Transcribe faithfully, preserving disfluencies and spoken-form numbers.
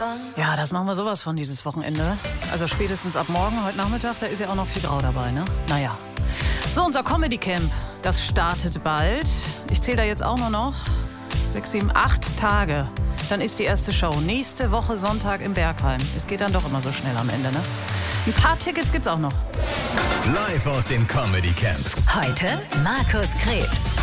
Ja, das machen wir sowas von dieses Wochenende. Also spätestens ab morgen, heute Nachmittag, da ist ja auch noch viel Grau dabei, ne? Naja. So, unser Comedy Camp, das startet bald. Ich zähle da jetzt auch nur noch sechs, sieben, acht Tage. Dann ist die erste Show. Nächste Woche Sonntag im Berghain. Es geht dann doch immer so schnell am Ende, ne? Ein paar Tickets gibt's auch noch. Live aus dem Comedy Camp. Heute Markus Krebs.